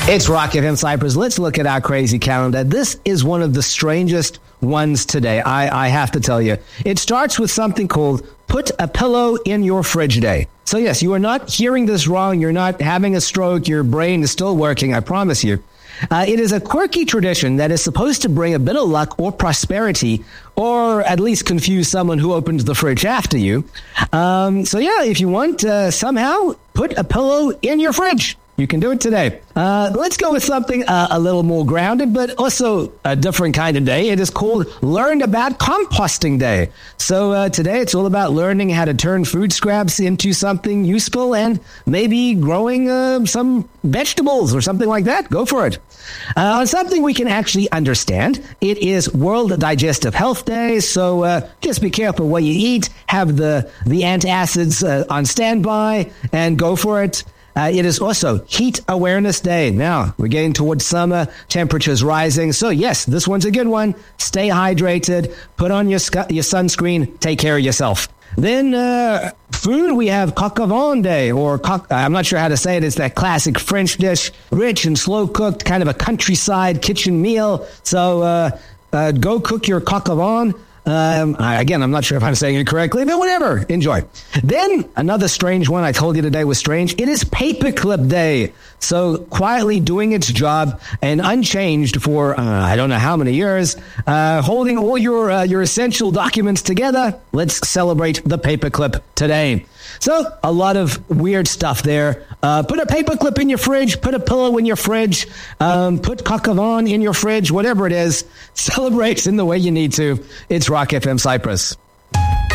It's Rock FM Cyprus. Let's look at our crazy calendar. This is one of the strangest ones today, I have to tell you. It starts with something called Put a Pillow in Your Fridge Day. So yes, you are not hearing this wrong. You're not having a stroke. Your brain is still working, I promise you. It is a quirky tradition that is supposed to bring a bit of luck or prosperity, or at least confuse someone who opens the fridge after you. So yeah, if you want, somehow put a pillow in your fridge. You can do it today. Let's go with something a little more grounded, but also a different kind of day. It is called Learn About Composting Day. So today it's all about learning how to turn food scraps into something useful and maybe growing some vegetables or something like that. Go for it. On something we can actually understand, it is World Digestive Health Day. So just be careful what you eat. Have the antacids on standby and go for it. It is also Heat Awareness Day. Now, we're getting towards summer, temperatures rising. So, yes, this one's a good one. Stay hydrated, put on your sunscreen, take care of yourself. Then, food, we have Coq au vin Day, or I'm not sure how to say it. It's that classic French dish, rich and slow-cooked, kind of a countryside kitchen meal. So, go cook your Coq au vin. Again, I'm not sure if I'm saying it correctly, but whatever. Enjoy. Then another strange one I told you today was strange. It is Paperclip Day. So quietly doing its job and unchanged for, I don't know how many years, holding all your essential documents together. Let's celebrate the paperclip today. So a lot of weird stuff there. Put a paperclip in your fridge, put a pillow in your fridge, put Coq au vin in your fridge, whatever it is. Celebrate in the way you need to. It's Rock FM Cyprus.